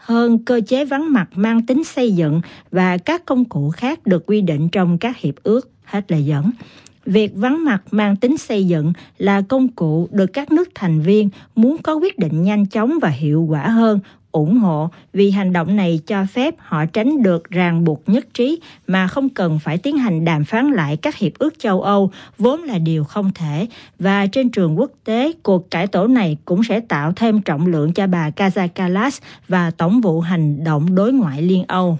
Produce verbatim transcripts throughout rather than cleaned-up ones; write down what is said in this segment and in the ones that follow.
hơn cơ chế vắng mặt mang tính xây dựng và các công cụ khác được quy định trong các hiệp ước. Hết lời dẫn. Việc vắng mặt mang tính xây dựng là công cụ được các nước thành viên muốn có quyết định nhanh chóng và hiệu quả hơn ủng hộ, vì hành động này cho phép họ tránh được ràng buộc nhất trí mà không cần phải tiến hành đàm phán lại các hiệp ước châu Âu, vốn là điều không thể. Và trên trường quốc tế, cuộc cải tổ này cũng sẽ tạo thêm trọng lượng cho bà Kaja Kallas và Tổng vụ Hành động Đối ngoại Liên Âu.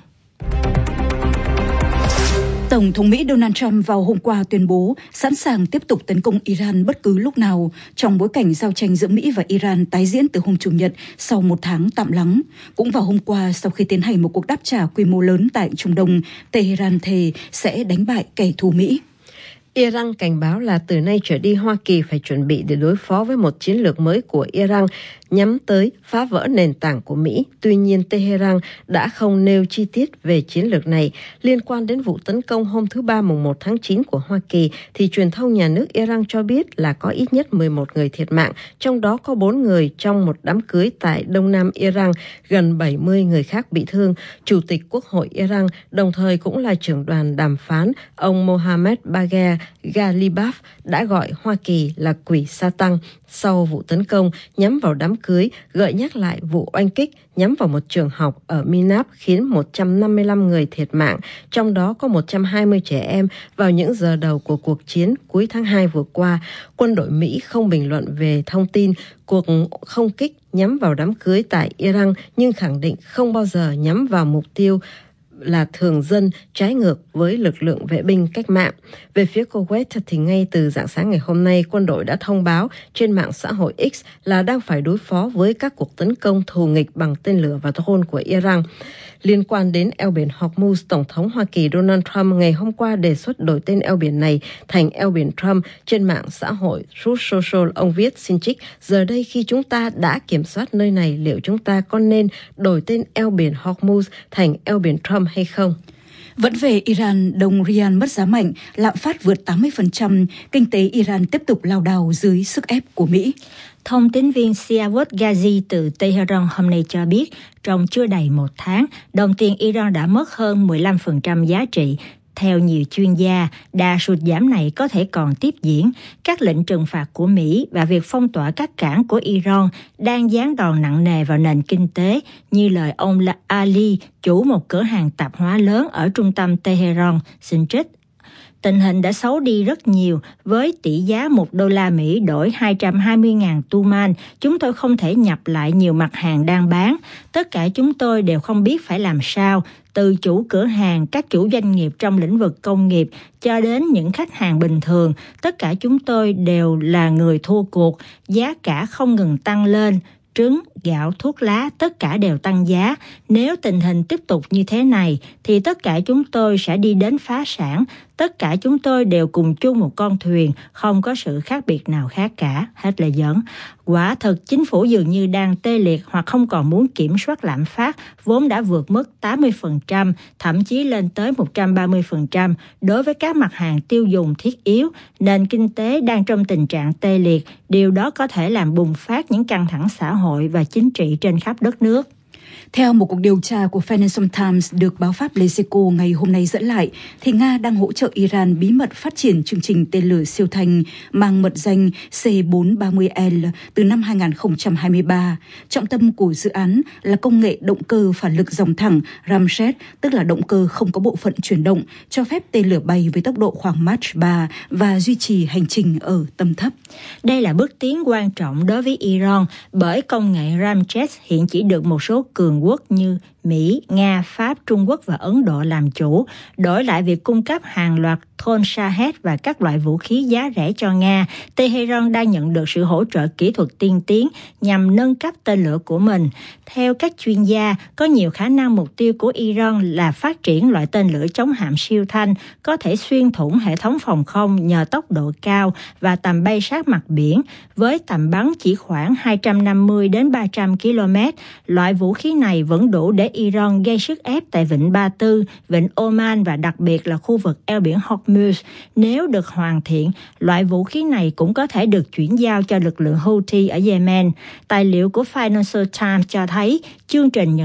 Tổng thống Mỹ Donald Trump vào hôm qua tuyên bố sẵn sàng tiếp tục tấn công Iran bất cứ lúc nào trong bối cảnh giao tranh giữa Mỹ và Iran tái diễn từ hôm Chủ nhật sau một tháng tạm lắng. Cũng vào hôm qua, sau khi tiến hành một cuộc đáp trả quy mô lớn tại Trung Đông, Tehran thề sẽ đánh bại kẻ thù Mỹ. Iran cảnh báo là từ nay trở đi Hoa Kỳ phải chuẩn bị để đối phó với một chiến lược mới của Iran nhắm tới phá vỡ nền tảng của Mỹ. Tuy nhiên, Tehran đã không nêu chi tiết về chiến lược này. Liên quan đến vụ tấn công hôm thứ Ba mùng một tháng chín của Hoa Kỳ, thì truyền thông nhà nước Iran cho biết là có ít nhất mười một người thiệt mạng, trong đó có bốn người trong một đám cưới tại Đông Nam Iran, gần bảy mươi người khác bị thương. Chủ tịch Quốc hội Iran, đồng thời cũng là trưởng đoàn đàm phán, ông Mohammad Bagher Ghalibaf đã gọi Hoa Kỳ là quỷ Satan sau vụ tấn công nhắm vào đám cưới, gợi nhắc lại vụ oanh kích nhắm vào một trường học ở Minab khiến một trăm năm mươi lăm người thiệt mạng, trong đó có một trăm hai mươi trẻ em vào những giờ đầu của cuộc chiến cuối tháng hai vừa qua. Quân đội Mỹ không bình luận về thông tin cuộc không kích nhắm vào đám cưới tại Iran, nhưng khẳng định không bao giờ nhắm vào mục tiêu là thường dân, trái ngược với lực lượng vệ binh cách mạng. Về phía Kuwait thì ngay từ rạng sáng ngày hôm nay, quân đội đã thông báo trên mạng xã hội X là đang phải đối phó với các cuộc tấn công thù nghịch bằng tên lửa và drone của Iran. Liên quan đến eo biển Hormuz, Tổng thống Hoa Kỳ Donald Trump ngày hôm qua đề xuất đổi tên eo biển này thành eo biển Trump. Trên mạng xã hội Truth Social, ông viết, xin trích, giờ đây khi chúng ta đã kiểm soát nơi này, liệu chúng ta có nên đổi tên eo biển Hormuz thành eo biển Trump hay không? Vẫn về Iran, đồng rial mất giá mạnh, lạm phát vượt tám mươi phần trăm, kinh tế Iran tiếp tục lao đao dưới sức ép của Mỹ. Thông tín viên Siavot Ghazi từ Tehran hôm nay cho biết, trong chưa đầy một tháng, đồng tiền Iran đã mất hơn mười lăm phần trăm giá trị. Theo nhiều chuyên gia, đà sụt giảm này có thể còn tiếp diễn. Các lệnh trừng phạt của Mỹ và việc phong tỏa các cảng của Iran đang giáng đòn nặng nề vào nền kinh tế, như lời ông Ali, chủ một cửa hàng tạp hóa lớn ở trung tâm Tehran, xin trích. Tình hình đã xấu đi rất nhiều. Với tỷ giá một đô la Mỹ đổi hai trăm hai mươi nghìn tuman, chúng tôi không thể nhập lại nhiều mặt hàng đang bán. Tất cả chúng tôi đều không biết phải làm sao, từ chủ cửa hàng, các chủ doanh nghiệp trong lĩnh vực công nghiệp cho đến những khách hàng bình thường. Tất cả chúng tôi đều là người thua cuộc. Giá cả không ngừng tăng lên. Trứng, gạo, thuốc lá, tất cả đều tăng giá. Nếu tình hình tiếp tục như thế này, thì tất cả chúng tôi sẽ đi đến phá sản. Tất cả chúng tôi đều cùng chung một con thuyền, không có sự khác biệt nào khác cả. Hết lời dẫn. Quả thực, chính phủ dường như đang tê liệt hoặc không còn muốn kiểm soát lạm phát, vốn đã vượt mức tám mươi phần trăm, thậm chí lên tới một trăm ba mươi phần trăm đối với các mặt hàng tiêu dùng thiết yếu. Nền kinh tế đang trong tình trạng tê liệt, điều đó có thể làm bùng phát những căng thẳng xã hội và chính trị trên khắp đất nước. Theo một cuộc điều tra của Financial Times được báo Pháp Leseco ngày hôm nay dẫn lại, thì Nga đang hỗ trợ Iran bí mật phát triển chương trình tên lửa siêu thanh mang mật danh C bốn ba mươi L từ năm hai không hai ba. Trọng tâm của dự án là công nghệ động cơ phản lực dòng thẳng Ramjet, tức là động cơ không có bộ phận chuyển động, cho phép tên lửa bay với tốc độ khoảng Mach ba và duy trì hành trình ở tầm thấp. Đây là bước tiến quan trọng đối với Iran, bởi công nghệ Ramjet hiện chỉ được một số cường quốc như Mỹ, Nga, Pháp, Trung Quốc và Ấn Độ làm chủ. Đổi lại việc cung cấp hàng loạt drone Shahed và các loại vũ khí giá rẻ cho Nga, Tehran đang nhận được sự hỗ trợ kỹ thuật tiên tiến nhằm nâng cấp tên lửa của mình. Theo các chuyên gia, có nhiều khả năng mục tiêu của Iran là phát triển loại tên lửa chống hạm siêu thanh có thể xuyên thủng hệ thống phòng không nhờ tốc độ cao và tầm bay sát mặt biển. Với tầm bắn chỉ khoảng hai trăm năm mươi đến ba trăm ki lô mét, loại vũ khí này vẫn đủ để Iran gây sức ép tại Vịnh Ba Tư, Vịnh Oman và đặc biệt là khu vực eo biển Hormuz. Nếu được hoàn thiện, loại vũ khí này cũng có thể được chuyển giao cho lực lượng Houthi ở Yemen. Tài liệu của Financial Times cho thấy chương trình